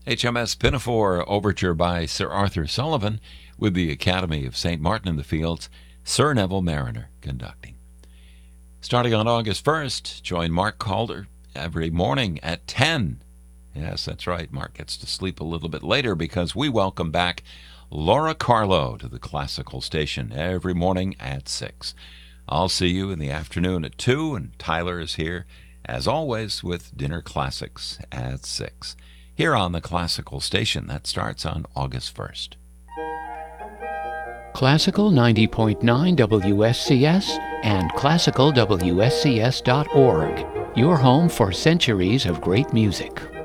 HMS Pinafore Overture by Sir Arthur Sullivan with the Academy of St. Martin in the Fields, Sir Neville Marriner conducting. Starting on August 1st, join Mark Calder every morning at 10. Yes, that's right. Mark gets to sleep a little bit later because we welcome back Laura Carlo to the Classical Station every morning at 6. I'll see you in the afternoon at 2, and Tyler is here, as always, with Dinner Classics at 6. Here on the Classical Station, that starts on August 1st. Classical 90.9 WSCS and classicalwscs.org, your home for centuries of great music.